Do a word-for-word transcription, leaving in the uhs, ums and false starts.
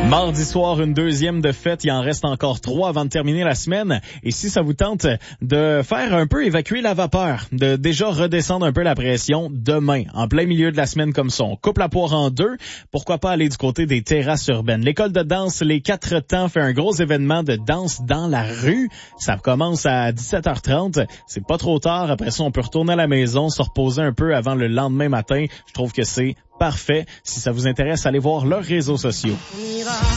Mardi soir, une deuxième de fête. Il en reste encore trois avant de terminer la semaine. Et si ça vous tente de faire un peu évacuer la vapeur, de déjà redescendre un peu la pression, demain, en plein milieu de la semaine comme ça, on coupe la poire en deux. Pourquoi pas aller du côté des terrasses urbaines? L'école de danse Les Quatre Temps fait un gros événement de danse dans la rue. Ça commence à dix-sept heures trente. C'est pas trop tard. Après ça, on peut retourner à la maison, se reposer un peu avant le lendemain matin. Je trouve que c'est parfait. Si ça vous intéresse, allez voir leurs réseaux sociaux.